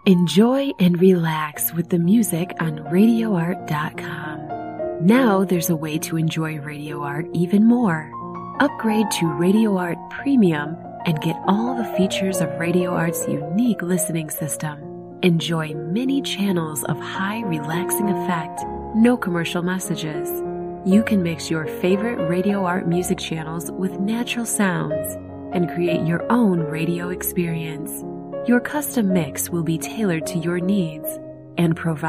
Enjoy and relax with the music on RadioArt.com. Now there's a way to enjoy Radio Art even more. Upgrade to Radio Art Premium and get all the features of Radio Art's unique listening system. Enjoy many channels of high relaxing effect, no commercial messages. You can mix your favorite Radio Art music channels with natural sounds and create your own radio experience. Your custom mix will be tailored to your needs and provide